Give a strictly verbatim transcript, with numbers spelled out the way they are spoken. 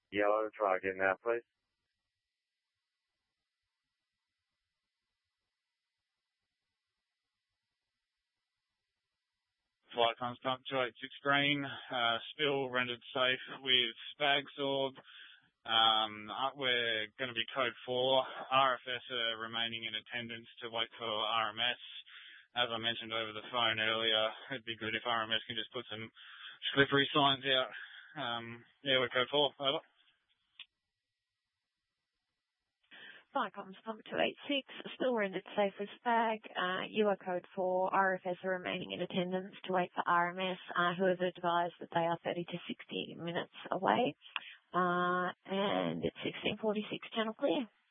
Yellow, try again now, please. Flight times pump two eight six green, uh, spill rendered safe with Spagsorb. Um, uh, we're going to be code four. R F S are remaining in attendance to wait for R M S. As I mentioned over the phone earlier, it'd be good if R M S can just put some slippery signs out. Um, yeah, we're code four. Over. Viacom's pump two eight six, still rendered safe with Spag. Uh, you are code four. R F S are remaining in attendance to wait for R M S, uh, who have advised that they are thirty to sixty minutes away. Uh, and it's sixteen forty-six, channel clear.